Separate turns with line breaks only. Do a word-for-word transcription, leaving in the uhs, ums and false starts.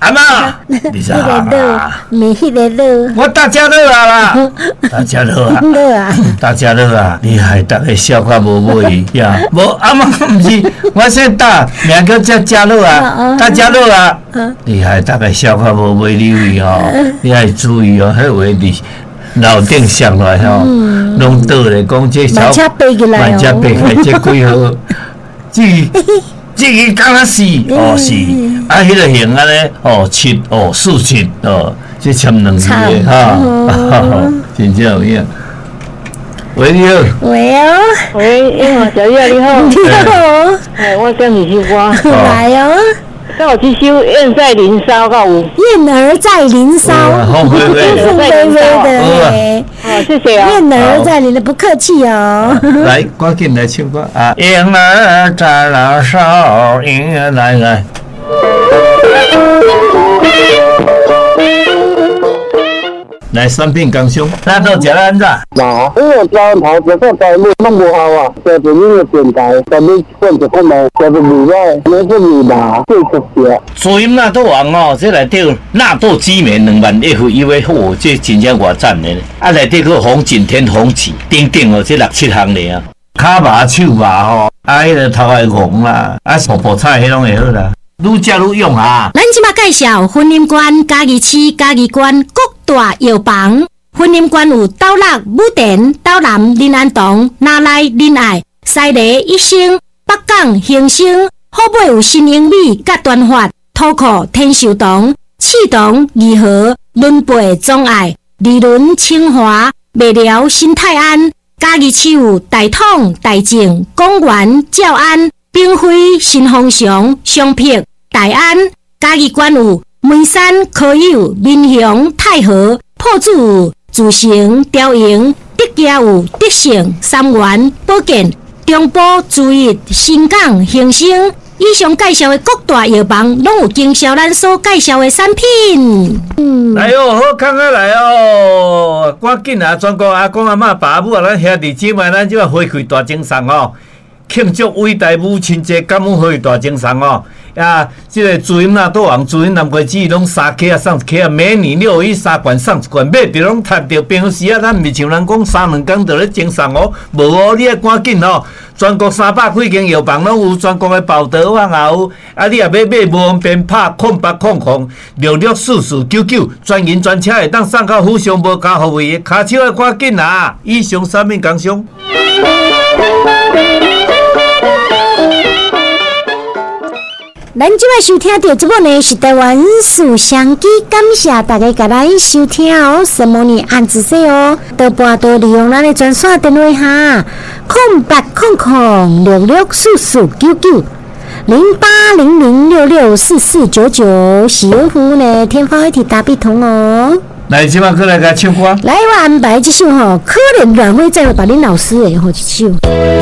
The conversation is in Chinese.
阿妈，你知道吗？
没迄个乐，
我大家乐啊啦，大家乐啊，
乐啊，
大家乐啊，你害大家笑到无尾呀！无阿妈不是，我姓大，名叫叫家乐啊，大家乐啊，你害大家笑到无尾你位哦，你要注意哦，迄话你楼顶上来吼，拢倒来讲这小，
慢车爬起来哦，
慢车爬起来这几号，这。这个敢若是哦是，啊，迄个型安尼哦七哦四七哦，这签两字的哈，真正有影。喂，你好。
喂哦。
喂，英华小姐你好。
你好。
哎，我想你首歌。
来哦。
跟我去修《燕在林梢》告有。
燕儿在林梢。
凤飞飞。
凤飞飞的。
哦，谢谢啊。
燕儿在林的，不客气哦。
来，赶紧来唱歌啊！燕儿在林梢，燕来来。来三品刚兄，咱都食咱咋？
嗱，因為教頭就個題目都冇效啊，就係呢個電台，就你換就看到，就係另外那個米拿最特別。
主音納豆王哦，這內底納豆雞麵兩萬一盒，以為好，這真正偌讚的。啊，內底個紅景天紅旗，頂頂哦，這六七項咧啊。骹麻手麻吼，啊，迄個頭會紅啦，啊，蔬菠菜迄種會好啦。愈食愈用啊！
咱即馬介紹雲林縣嘉義市嘉義縣各大藥房。雲林縣有斗六、武田、斗南、林安堂、哪來、林愛、西螺、益生、北港、興盛，好尾有新英美、甲端發、土庫、天壽堂、刺堂、義和、崙背、忠愛、利倫、清華、麥寮、新泰安。嘉義市有大統、大靜、公園、照安、兵輝、新豐祥、雙碧、大安。嘉義縣有梅山、科友、民雄、太和、破主、自成、雕營、德家有德盛、三元、保健、中部、注意、新港、興盛。以上介紹的各大藥房，攏有經銷咱所介紹的產品。嗯，
來哦，好康啊來哦，趕緊啊！全國阿公阿嬷爸母啊，咱兄弟姊妹，咱即馬花開大精神哦，慶祝偉大母親節，感恩花開大精神哦。啊，即、這個主音納豆王、主音南瓜子攏三克啊，送一克啊，每年六一三罐送一罐，買着攏趁着平時啊，咱毋是像人講三兩工就咧精神哦，無哦，你啊趕緊哦。全國三百幾間藥房攏有全國的包德網也有，啊你也要買無方便拍空八空空六六四四九九，專營專車會當送到府上無加服務的，卡手要趕緊啊！以上三名工商。
咱即摆收聽到節目呢是台灣書香機，感謝大家甲咱收聽哦。什麼呢？按仔細哦，多半都利用咱的專線電話哈，空八空空六六四四九九零八零零六六四四九九，喜歡服務呢，天花一體大筆筒哦。
來，即馬過來甲唱歌。
來，我安排這首吼，可能阮會再會把恁老師誒吼一首。